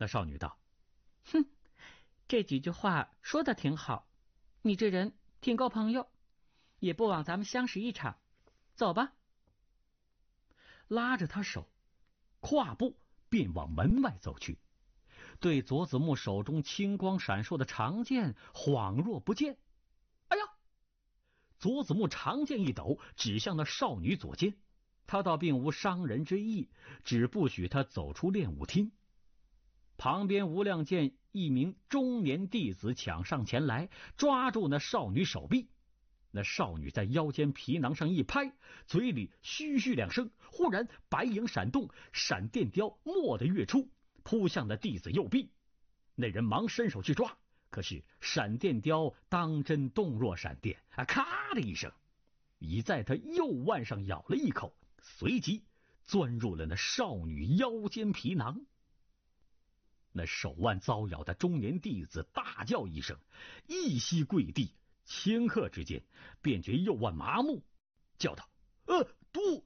那少女道： 哼，这几句话说的挺好，你这人挺够朋友，也不枉咱们相识一场。走吧。 拉着他手，跨步便往门外走去，对佐子木手中青光闪烁的长剑恍若不见。哎呀！佐子木长剑一抖，指向那少女左肩。他倒并无伤人之意，只不许他走出练武厅。旁边无量见一名中年弟子抢上前来，抓住那少女手臂。那少女在腰间皮囊上一拍，嘴里嘘嘘两声，忽然白影闪动，闪电雕蓦地跃出，扑向那弟子右臂。那人忙伸手去抓，可是闪电雕当真动若闪电，咔的一声，已在他右腕上咬了一口，随即钻入了那少女腰间皮囊。那手腕遭咬的中年弟子大叫一声，一膝跪地，顷刻之间便觉右腕麻木，叫道：毒，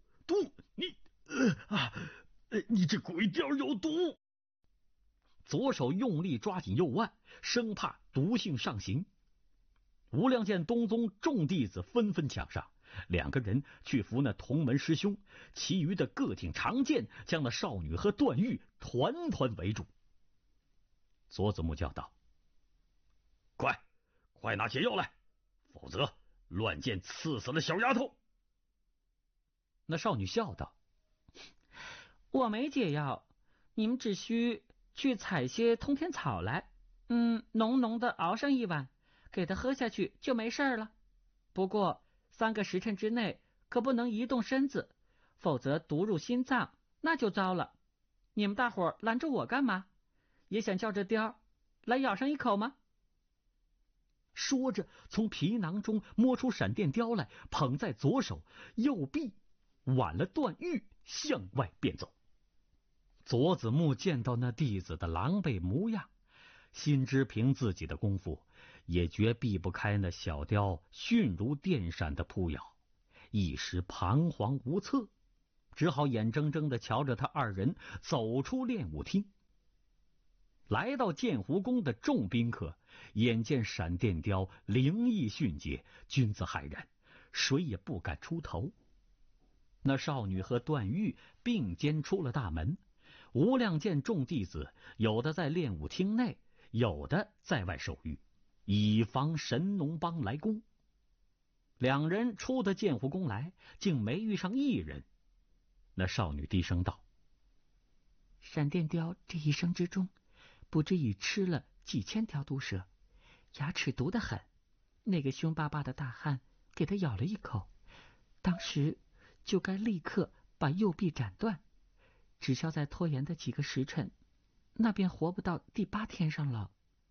你这鬼雕有毒！左手用力抓紧右腕，生怕毒性上行。无量见东宗众弟子纷纷抢上，两个人去扶那同门师兄，其余的各挺长剑，将那少女和段誉团团围住。佐子木叫道：快拿解药来，否则乱剑刺死了小丫头。那少女笑道： 我没解药，你们只需去采些通天草来，浓浓的熬上一碗，给他喝下去就没事了。不过3个时辰之内可不能移动身子，否则毒入心脏，那就糟了。你们大伙拦着我干嘛？也想叫这雕来咬上一口吗？ 说着从皮囊中摸出闪电雕来，捧在左手，右臂挽了段誉向外便走。佐子木见到那弟子的狼狈模样，心知凭自己的功夫也绝避不开那小雕迅如电闪的扑咬，一时彷徨无策，只好眼睁睁地瞧着他二人走出练武厅。来到剑湖宫的众宾客眼见闪电雕灵异迅捷，君子骇然，谁也不敢出头。那少女和段誉并肩出了大门，无量见众弟子有的在练武厅内，有的在外守御，以防神农帮来攻。两人出的剑湖宫来，竟没遇上一人。那少女低声道： 闪电雕这一生之中，不知已吃了几千条毒蛇，牙齿毒得很。那个凶巴巴的大汉给他咬了一口，当时就该立刻把右臂斩断，只消再拖延的几个时辰，那便活不到第8天上了。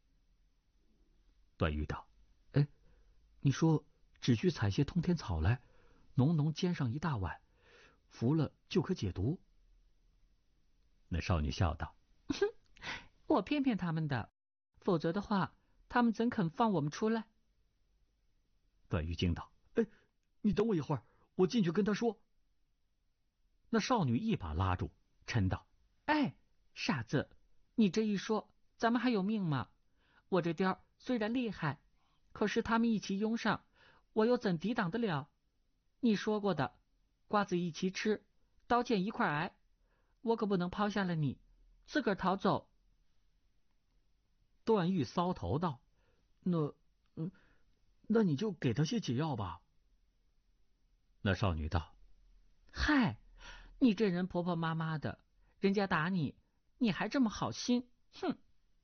段誉道：你说只需采些通天草来，浓浓煎上一大碗，服了就可解毒。那少女笑道： 我骗骗他们的，否则的话他们怎肯放我们出来？ 段誉惊道：你等我一会儿，我进去跟他说。那少女一把拉住，嗔道： 傻子，你这一说咱们还有命吗？我这雕虽然厉害，可是他们一起拥上，我又怎抵挡得了？你说过的，瓜子一起吃，刀剑一块挨，我可不能抛下了你，自个儿逃走。 段誉搔头道：那你就给他些解药吧。那少女道： 嗨，你这人婆婆妈妈的，人家打你，你还这么好心，哼！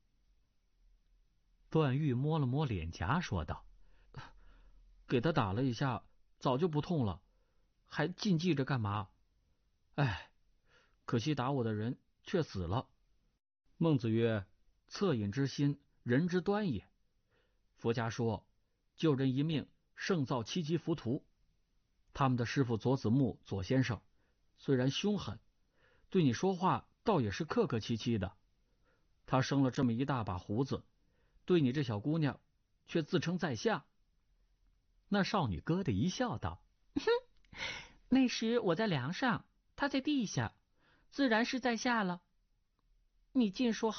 段誉摸了摸脸颊说道：给他打了一下，早就不痛了，还禁忌着干嘛？可惜打我的人却死了。孟子曰：恻隐之心，人之端也。佛家说，救人一命，胜造7级浮屠。他们的师傅佐子木左先生虽然凶狠，对你说话倒也是客客气气的。他生了这么一大把胡子，对你这小姑娘却自称在下。那少女咯的一笑道： 那时我在梁上，他在地下，自然是在下了。你尽说